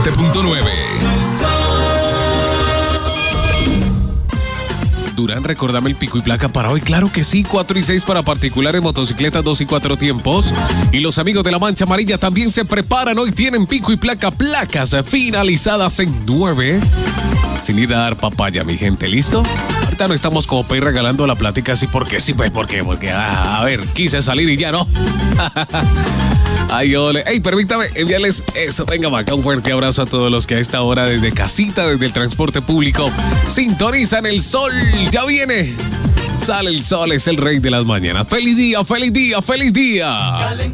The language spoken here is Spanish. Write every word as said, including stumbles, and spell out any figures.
punto nueve. Durán, recordame el pico y placa para hoy. Claro que sí, cuatro y seis para particulares, motocicletas dos y cuatro tiempos. Y los amigos de la Mancha Amarilla también se preparan. Hoy tienen pico y placa, placas finalizadas en nueve. Sin ir a dar papaya, mi gente, ¿listo? Ahorita no estamos como para ir regalando la plática así porque sí, pues porque, porque, ah, a ver, quise salir y ya no. Ay, ole. Ey, permítame enviarles eso. Venga, acá un fuerte abrazo a todos los que a esta hora desde casita, desde el transporte público, sintonizan el sol. Ya viene. Sale el sol, es el rey de las mañanas. ¡Feliz día, feliz día, feliz día!